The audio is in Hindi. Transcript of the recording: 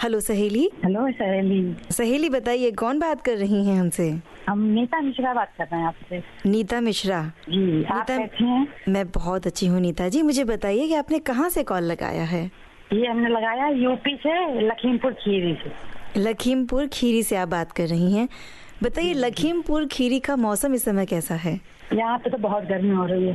हेलो सहेली। हेलो सहेली। सहेली बताइए, कौन बात कर रही हैं हमसे? हम नीता मिश्रा बात कर रहे हैं आपसे। नीता मिश्रा जी, आप कैसी हैं? मैं बहुत अच्छी हूँ नीता जी। मुझे बताइए कि आपने कहाँ से कॉल लगाया है? ये हमने लगाया यूपी से, लखीमपुर खीरी से। लखीमपुर खीरी से आप बात कर रही हैं। बताइए, लखीमपुर खीरी का मौसम इस समय कैसा है? यहाँ पे तो बहुत गर्मी हो रही है।